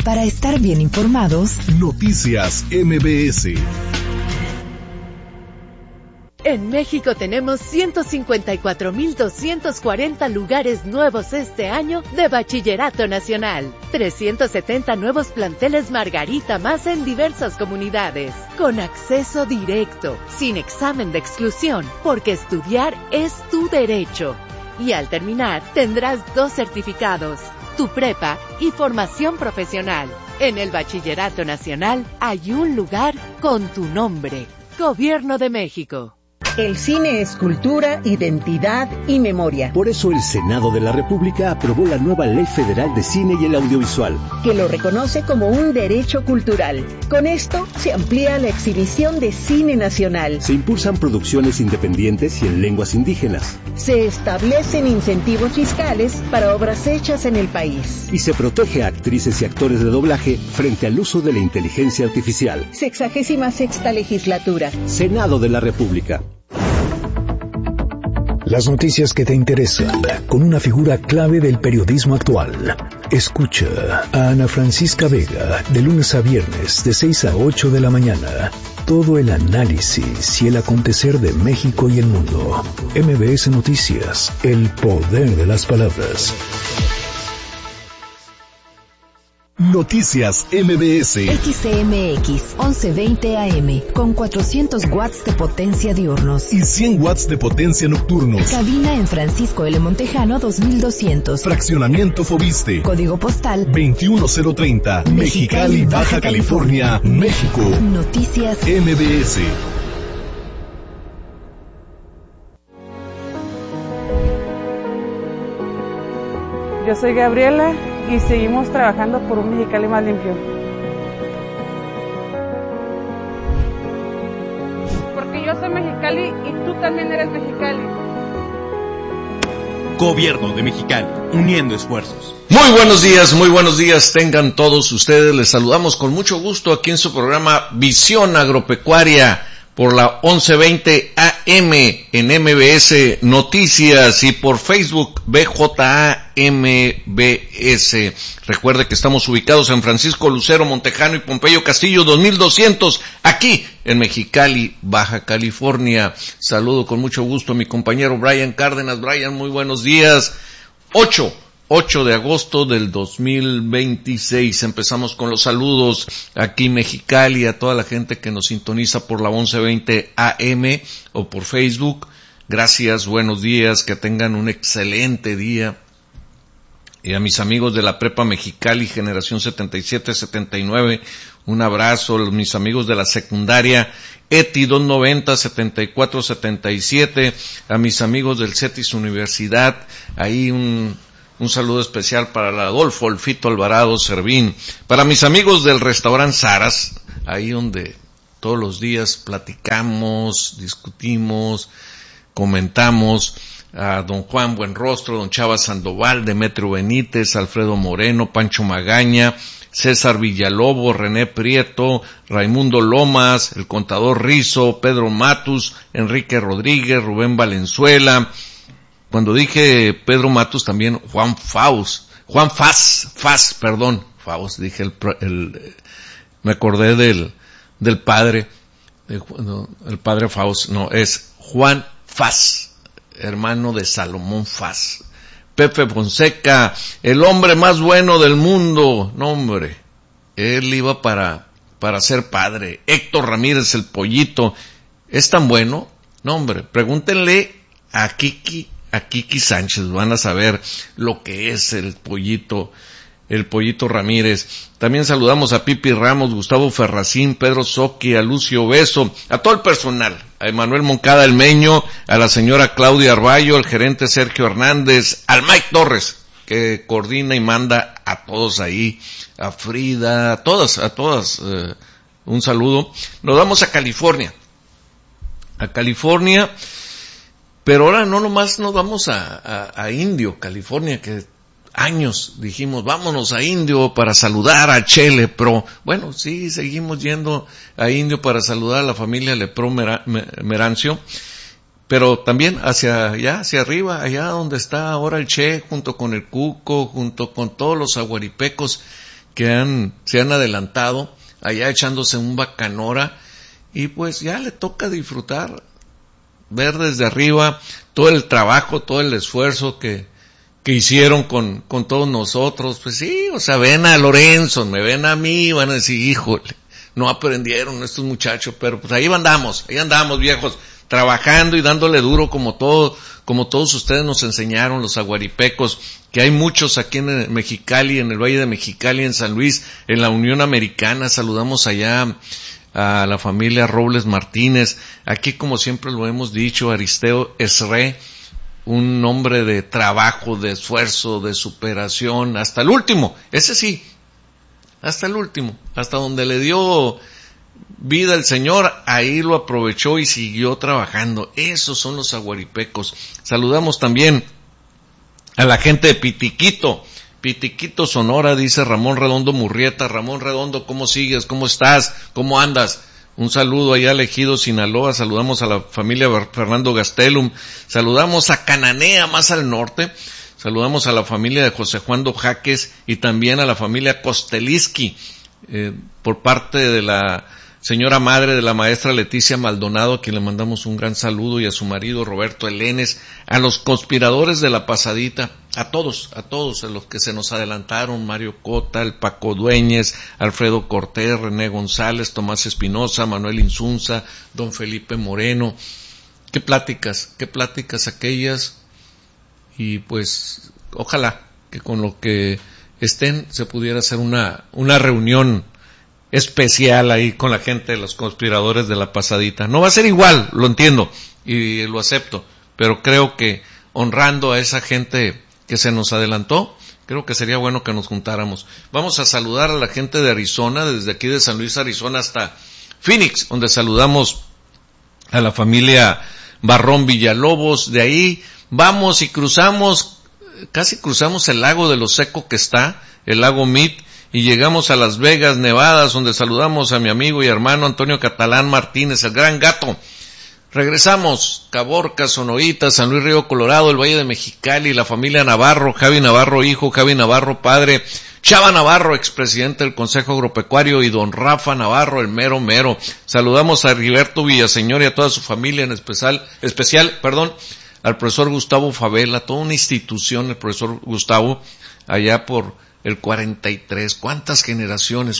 Para estar bien informados, Noticias MBS. En México tenemos 154,240 lugares nuevos este año de Bachillerato Nacional. 370 nuevos planteles Margarita más en diversas comunidades. Con acceso directo, sin examen de exclusión, porque estudiar es tu derecho. Y al terminar, tendrás 2 certificados, tu prepa y formación profesional. En el Bachillerato Nacional hay un lugar con tu nombre. Gobierno de México. El cine es cultura, identidad y memoria. Por eso el Senado de la República aprobó la nueva Ley Federal de Cine y el Audiovisual, que lo reconoce como un derecho cultural. Con esto se amplía la exhibición de cine nacional. Se impulsan producciones independientes y en lenguas indígenas. Se establecen incentivos fiscales para obras hechas en el país. Y se protege a actrices y actores de doblaje frente al uso de la inteligencia artificial. 66ª legislatura. Senado de la República. Las noticias que te interesan, con una figura clave del periodismo actual. Escucha a Ana Francisca Vega, de lunes a viernes, de 6 a 8 de la mañana. Todo el análisis y el acontecer de México y el mundo. MBS Noticias, el poder de las palabras. Noticias MBS. XCMX 1120 AM con 400 watts de potencia diurnos y 100 watts de potencia nocturnos. Cabina en Francisco L. Montejano 2200. Fraccionamiento Fobiste. Código postal 21030. Mexicali, Baja California, México. Noticias MBS. Yo soy Gabriela y seguimos trabajando por un Mexicali más limpio. Porque yo soy Mexicali y tú también eres Mexicali. Gobierno de Mexicali, uniendo esfuerzos. Muy buenos días tengan todos ustedes. Les saludamos con mucho gusto aquí en su programa Visión Agropecuaria por la 1120 AM en MBS Noticias y por Facebook BJA MBS. Recuerde que estamos ubicados en Francisco Lucero Montejano y Pompeyo Castillo 2200, aquí en Mexicali, Baja California. Saludo con mucho gusto a mi compañero Brian Cárdenas. Brian, muy buenos días. 8 de agosto del 2026. Empezamos con los saludos aquí en Mexicali, a toda la gente que nos sintoniza por la 1120 AM o por Facebook. Gracias, buenos días, que tengan un excelente día. Y a mis amigos de la Prepa Mexicali, generación 77-79, un abrazo. A mis amigos de la secundaria ETI 290-7477, a mis amigos del CETIS Universidad, ahí un saludo especial para el Adolfo Olfito Alvarado Servín, para mis amigos del restaurante Saras, ahí donde todos los días platicamos, discutimos, comentamos, a don Juan Buenrostro, don Chava Sandoval, Demetrio Benítez, Alfredo Moreno, Pancho Magaña, César Villalobos, René Prieto, Raimundo Lomas, el contador Rizo, Pedro Matus, Enrique Rodríguez, Rubén Valenzuela. Cuando dije Pedro Matus también Juan Faz, dije me acordé del padre, el padre Faust, no, es Juan Faz, hermano de Salomón Faz. Pepe Fonseca, el hombre más bueno del mundo, no hombre, él iba para ser padre. Héctor Ramírez, el Pollito, ¿es tan bueno? No hombre, pregúntenle a Kiki Sánchez, van a saber lo que es el Pollito Ramírez. También saludamos a Pipi Ramos, Gustavo Ferracín, Pedro Soqui, a Lucio Beso, a todo el personal, a Emanuel Moncada El Meño, a la señora Claudia Arballo, al gerente Sergio Hernández, al Mike Torres, que coordina y manda a todos ahí, a Frida, a todas, un saludo. Nos vamos a California, pero ahora no nomás nos vamos a Indio, California, que años dijimos, vámonos a Indio para saludar a Che Lepro. Bueno, sí, seguimos yendo a Indio para saludar a la familia Lepro Merancio, pero también hacia arriba, allá donde está ahora el Che, junto con el Cuco, junto con todos los aguaripecos que se han adelantado allá echándose un bacanora, y pues ya le toca disfrutar, ver desde arriba todo el trabajo, todo el esfuerzo que hicieron con todos nosotros. Pues sí, o sea, ven a Lorenzo, me ven a mí, van a decir, híjole, no aprendieron estos muchachos, pero pues ahí andamos viejos, trabajando y dándole duro como todos ustedes nos enseñaron, los aguaripecos, que hay muchos aquí en Mexicali, en el Valle de Mexicali, en San Luis, en la Unión Americana. Saludamos allá a la familia Robles Martínez. Aquí, como siempre lo hemos dicho, Aristeo Esré, un hombre de trabajo, de esfuerzo, de superación, hasta el último, ese sí, hasta el último, hasta donde le dio vida el Señor, ahí lo aprovechó y siguió trabajando. Esos son los aguaripecos. Saludamos también a la gente de Pitiquito, Sonora, dice Ramón Redondo Murrieta. Ramón Redondo, ¿cómo sigues? ¿Cómo estás? ¿Cómo andas? Un saludo allá al Ejido Sinaloa. Saludamos a la familia Fernando Gastelum. Saludamos a Cananea, más al norte. Saludamos a la familia de José Juan Dojaques y también a la familia Kosteliski, por parte de la señora madre de la maestra Leticia Maldonado, a quien le mandamos un gran saludo, y a su marido Roberto Elenes, a los conspiradores de la pasadita, a todos, a los que se nos adelantaron, Mario Cota, el Paco Dueñez, Alfredo Cortés, René González, Tomás Espinosa, Manuel Insunza, don Felipe Moreno. Qué pláticas aquellas, y pues ojalá que con lo que estén se pudiera hacer una reunión especial ahí con la gente de los conspiradores de la pasadita. No va a ser igual, lo entiendo y lo acepto, pero creo que honrando a esa gente que se nos adelantó, creo que sería bueno que nos juntáramos. Vamos a saludar a la gente de Arizona, desde aquí de San Luis, Arizona, hasta Phoenix, donde saludamos a la familia Barrón Villalobos. De ahí vamos y casi cruzamos el lago de lo seco que está, el lago Mead, y llegamos a Las Vegas, Nevada, donde saludamos a mi amigo y hermano Antonio Catalán Martínez, el Gran Gato. Regresamos, Caborca, Sonoita, San Luis Río Colorado, el Valle de Mexicali, la familia Navarro, Javi Navarro hijo, Javi Navarro padre, Chava Navarro, expresidente del Consejo Agropecuario, y don Rafa Navarro, el mero mero. Saludamos a Heriberto Villaseñor y a toda su familia, en especial, al profesor Gustavo Favela, toda una institución, el profesor Gustavo, allá por el 43, cuántas generaciones,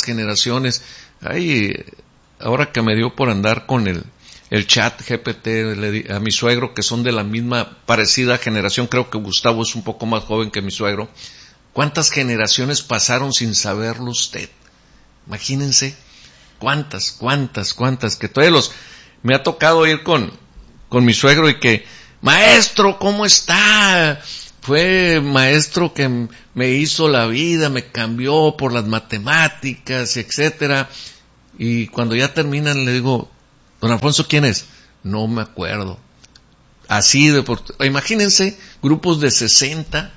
ay, ahora que me dio por andar con el chat GPT, a mi suegro, que son de la misma, parecida generación, creo que Gustavo es un poco más joven que mi suegro, cuántas generaciones pasaron sin saberlo usted, imagínense, cuántas, que todavía me ha tocado ir con mi suegro y que, maestro, ¿cómo está? Fue maestro que me hizo la vida, me cambió por las matemáticas, etcétera. Y cuando ya terminan le digo, don Alfonso, ¿quién es? No me acuerdo. Así imagínense, grupos de 60,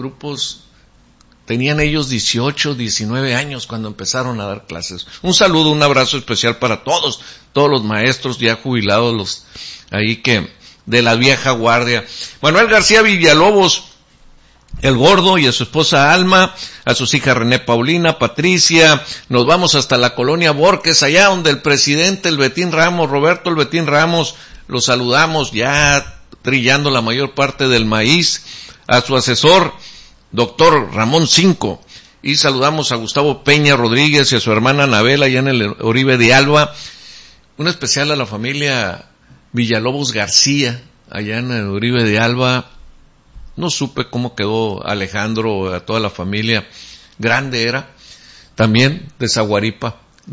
tenían ellos 18, 19 años cuando empezaron a dar clases. Un saludo, un abrazo especial para todos los maestros ya jubilados, ahí que, de la vieja guardia. Manuel García Villalobos, el Gordo, y a su esposa Alma, a sus hijas René Paulina, Patricia. Nos vamos hasta la colonia Borges, allá donde el presidente, Roberto el Betín Ramos, lo saludamos ya trillando la mayor parte del maíz, a su asesor, doctor Ramón Cinco, y saludamos a Gustavo Peña Rodríguez y a su hermana Anabela, allá en el Oribe de Alba. Un especial a la familia Villalobos García, allá en el Oribe de Alba. No supe cómo quedó Alejandro, a toda la familia, grande era, también de Zaguaripa,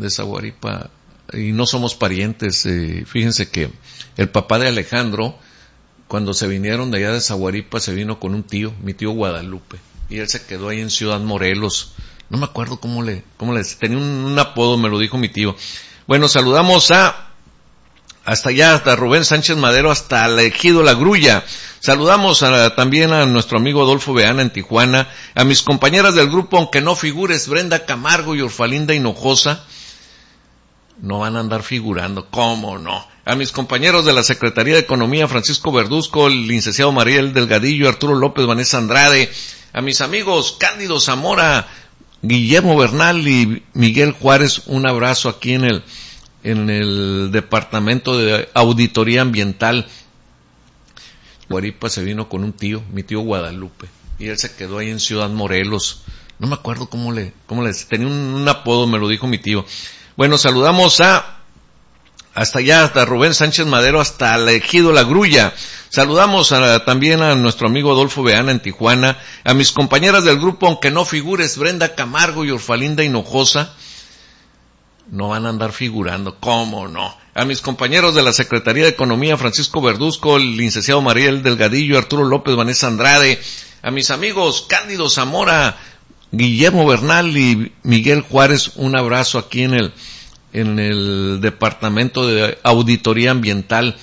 y no somos parientes. Fíjense que el papá de Alejandro, cuando se vinieron de allá de Zaguaripa, se vino con un tío, mi tío Guadalupe, y él se quedó ahí en Ciudad Morelos. No me acuerdo cómo le tenía un apodo, me lo dijo mi tío. Bueno, saludamos hasta allá, hasta Rubén Sánchez Madero, hasta el Ejido La Grulla. Saludamos también a nuestro amigo Adolfo Beana en Tijuana, a mis compañeras del grupo, aunque no figures, Brenda Camargo y Orfalinda Hinojosa. No van a andar figurando, ¿cómo no? A mis compañeros de la Secretaría de Economía, Francisco Verduzco, el licenciado Mariel Delgadillo, Arturo López, Vanessa Andrade, a mis amigos Cándido Zamora, Guillermo Bernal y Miguel Juárez, un abrazo aquí en el Departamento de Auditoría Ambiental. Guaripa se vino con un tío, mi tío Guadalupe, y él se quedó ahí en Ciudad Morelos. No me acuerdo cómo le tenía un apodo, me lo dijo mi tío. Bueno, saludamos hasta allá, hasta Rubén Sánchez Madero, hasta el Ejido La Grulla. Saludamos también a nuestro amigo Adolfo Beana en Tijuana, a mis compañeras del grupo, aunque no figures, Brenda Camargo y Orfalinda Hinojosa. No van a andar figurando, ¿cómo no? A mis compañeros de la Secretaría de Economía, Francisco Verduzco, el licenciado Mariel Delgadillo, Arturo López, Vanessa Andrade, a mis amigos Cándido Zamora, Guillermo Bernal y Miguel Juárez, un abrazo aquí en el Departamento de Auditoría Ambiental.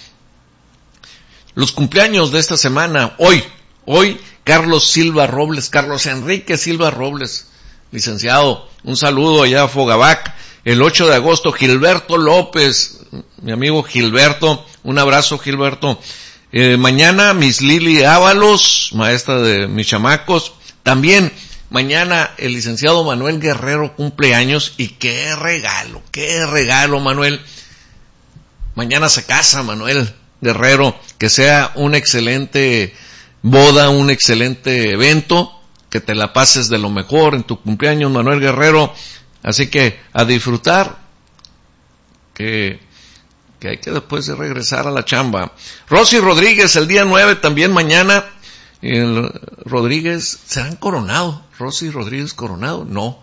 Los cumpleaños de esta semana, hoy, Carlos Enrique Silva Robles, licenciado, un saludo allá a Fogabac. El 8 de agosto, Gilberto López, mi amigo Gilberto, un abrazo Gilberto. Mañana, Miss Lili Ábalos, maestra de mis chamacos. También, mañana, el licenciado Manuel Guerrero cumpleaños, y qué regalo Manuel. Mañana se casa Manuel Guerrero, que sea una excelente boda, un excelente evento, que te la pases de lo mejor en tu cumpleaños, Manuel Guerrero. Así que a disfrutar, que hay que después de regresar a la chamba. Rosy Rodríguez, el día 9, también mañana, Rodríguez, ¿serán coronados? Rosy Rodríguez Coronado, no.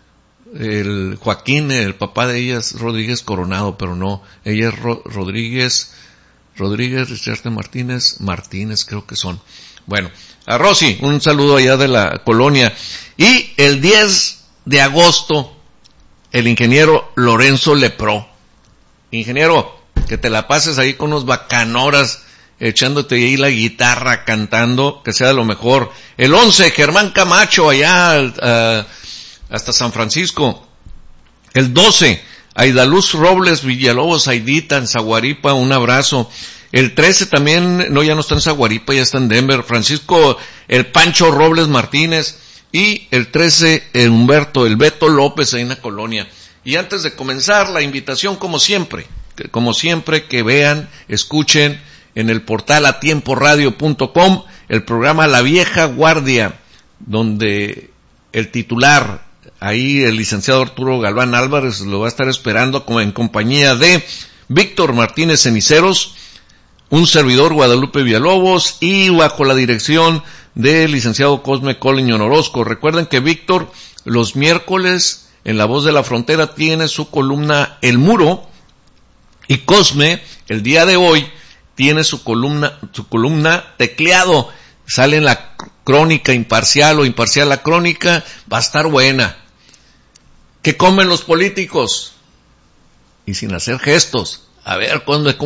El Joaquín, el papá de ella es Rodríguez Coronado, pero no. Ella es Rodríguez, Richard Martínez creo que son. Bueno, a Rosy, un saludo allá de la colonia. Y el 10 de agosto, el ingeniero Lorenzo Lepró. Ingeniero, que te la pases ahí con unos bacanoras, echándote ahí la guitarra, cantando, que sea de lo mejor. El 11, Germán Camacho, allá hasta San Francisco. El 12, Aidaluz Robles Villalobos, Aidita, en Zaguaripa, un abrazo. El 13 también, ya no está en Zaguaripa, ya está en Denver. Francisco, el Pancho Robles Martínez. Y el 13, Humberto, el Beto López, ahí en la colonia. Y antes de comenzar, la invitación como siempre, que vean, escuchen en el portal atiemporadio.com el programa La Vieja Guardia, donde el titular, ahí el licenciado Arturo Galván Álvarez, lo va a estar esperando en compañía de Víctor Martínez Ceniceros, un servidor Guadalupe Villalobos, y bajo la dirección del licenciado Cosme Coliño Orozco. Recuerden que Víctor los miércoles en La Voz de la Frontera tiene su columna El Muro, y Cosme el día de hoy tiene su columna Tecleado. Sale en la crónica imparcial o imparcial la crónica, va a estar buena. ¿Qué comen los políticos? Y sin hacer gestos. A ver, ¿cómo